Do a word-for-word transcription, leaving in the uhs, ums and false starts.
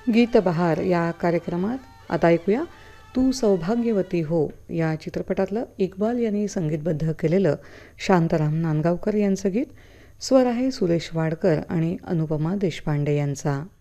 गीतबहार या कार्यक्रमात आता ऐकूया तू सौभाग्यवती हो या चित्रपटातलं इक्बाल यांनी संगीतबद्ध केलेलं शांताराम नांदगावकर यांचं गीत. स्वर आहे सुरेश वाडकर आणि अनुपमा देशपांडे यांचा.